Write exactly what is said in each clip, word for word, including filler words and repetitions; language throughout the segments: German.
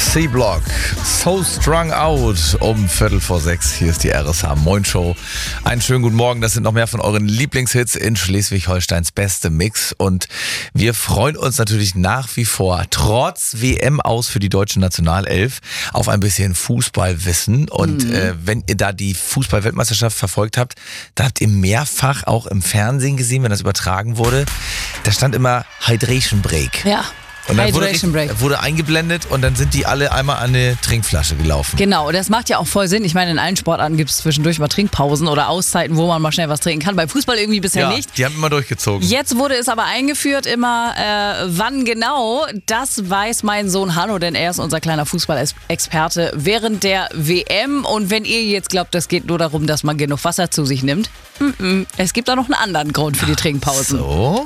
C-Block, So Strung Out um Viertel vor sechs. Hier ist die R S H Moin Show. Einen schönen guten Morgen. Das sind noch mehr von euren Lieblingshits in Schleswig-Holsteins beste Mix. Und wir freuen uns natürlich nach wie vor, trotz W M-Aus für die deutsche Nationalelf, auf ein bisschen Fußballwissen. Und mhm. äh, wenn ihr da die Fußball-Weltmeisterschaft verfolgt habt, da habt ihr mehrfach auch im Fernsehen gesehen, wenn das übertragen wurde. Da stand immer Hydration Break. Ja. Und dann wurde, Hydration Break. wurde eingeblendet und dann sind die alle einmal an eine Trinkflasche gelaufen. Genau, das macht ja auch voll Sinn. Ich meine, in allen Sportarten gibt es zwischendurch mal Trinkpausen oder Auszeiten, wo man mal schnell was trinken kann. Beim Fußball irgendwie bisher ja, nicht. Die haben immer durchgezogen. Jetzt wurde es aber eingeführt, immer äh, wann genau. Das weiß mein Sohn Hanno, denn er ist unser kleiner Fußballexperte während der W M. Und wenn ihr jetzt glaubt, das geht nur darum, dass man genug Wasser zu sich nimmt, mm-mm. es gibt auch noch einen anderen Grund für die Trinkpausen. So.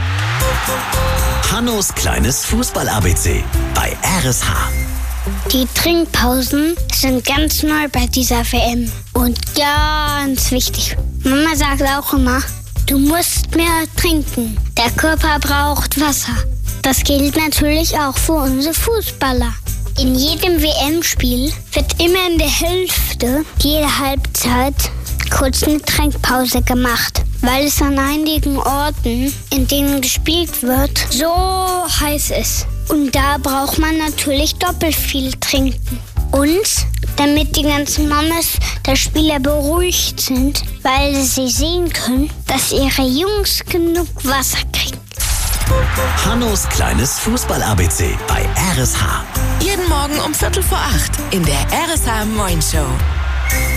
Hannos kleines Fußball-A B C bei R S H. Die Trinkpausen sind ganz neu bei dieser W M und ganz wichtig. Mama sagt auch immer, du musst mehr trinken. Der Körper braucht Wasser. Das gilt natürlich auch für unsere Fußballer. In jedem W M-Spiel wird immer in der Hälfte jede Halbzeit kurz eine Trinkpause gemacht, weil es an einigen Orten, in denen gespielt wird, so heiß ist. Und da braucht man natürlich doppelt viel trinken. Und damit die ganzen Mamas der Spieler beruhigt sind, weil sie sehen können, dass ihre Jungs genug Wasser kriegen. Hannos kleines Fußball-A B C bei R S H. Jeden Morgen um Viertel vor acht in der R S H Moin Show.